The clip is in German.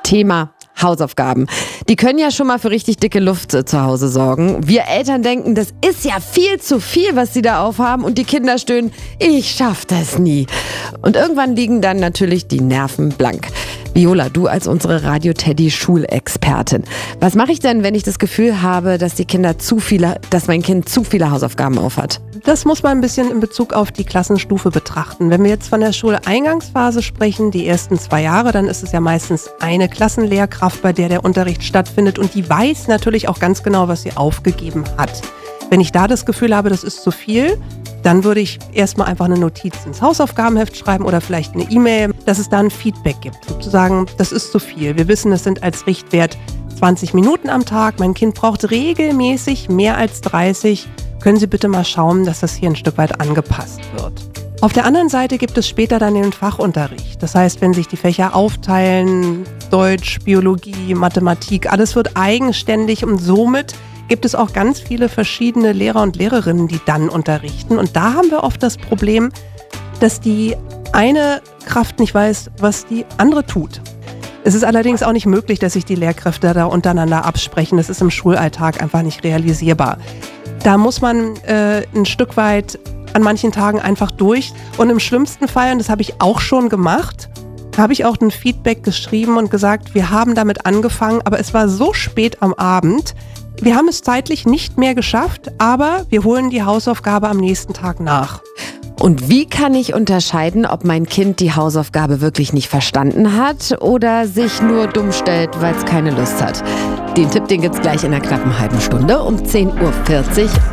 Thema Hausaufgaben. Die können ja schon mal für richtig dicke Luft zu Hause sorgen. Wir Eltern denken, das ist ja viel zu viel, was sie da aufhaben, und die Kinder stöhnen, ich schaff das nie. Und irgendwann liegen dann natürlich die Nerven blank. Viola, du als unsere Radio-Teddy-Schulexpertin. Was mache ich denn, wenn ich das Gefühl habe, dass mein Kind zu viele Hausaufgaben aufhat? Das muss man ein bisschen in Bezug auf die Klassenstufe betrachten. Wenn wir jetzt von der Schuleingangsphase sprechen, die ersten 2 Jahre, dann ist es ja meistens eine Klassenlehrkraft, bei der der Unterricht stattfindet, und die weiß natürlich auch ganz genau, was sie aufgegeben hat. Wenn ich da das Gefühl habe, das ist zu viel, dann würde ich erstmal einfach eine Notiz ins Hausaufgabenheft schreiben oder vielleicht eine E-Mail, dass es da ein Feedback gibt. Sozusagen, das ist zu viel. Wir wissen, es sind als Richtwert 20 Minuten am Tag. Mein Kind braucht regelmäßig mehr als 30. Können Sie bitte mal schauen, dass das hier ein Stück weit angepasst wird. Auf der anderen Seite gibt es später dann den Fachunterricht. Das heißt, wenn sich die Fächer aufteilen, Deutsch, Biologie, Mathematik, alles wird eigenständig, und somit gibt es auch ganz viele verschiedene Lehrer und Lehrerinnen, die dann unterrichten. Und da haben wir oft das Problem, dass die eine Kraft nicht weiß, was die andere tut. Es ist allerdings auch nicht möglich, dass sich die Lehrkräfte da untereinander absprechen. Das ist im Schulalltag einfach nicht realisierbar. Da muss man ein Stück weit an manchen Tagen einfach durch. Und im schlimmsten Fall, und das habe ich auch schon gemacht, habe ich auch ein Feedback geschrieben und gesagt, wir haben damit angefangen, aber es war so spät am Abend, wir haben es zeitlich nicht mehr geschafft, aber wir holen die Hausaufgabe am nächsten Tag nach. Und wie kann ich unterscheiden, ob mein Kind die Hausaufgabe wirklich nicht verstanden hat oder sich nur dumm stellt, weil es keine Lust hat? Den Tipp, den gibt's gleich in einer knappen halben Stunde um 10:40 Uhr.